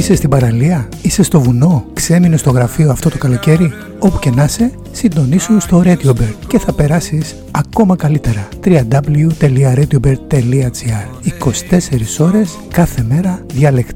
Είσαι στην παραλία, είσαι στο βουνό, ξέμεινε στο γραφείο αυτό το καλοκαίρι. Όπου και να είσαι, συντονίσου στο RadioBird και θα περάσεις ακόμα καλύτερα. www.radiobird.gr 24 ώρες κάθε μέρα, διαλεκτικά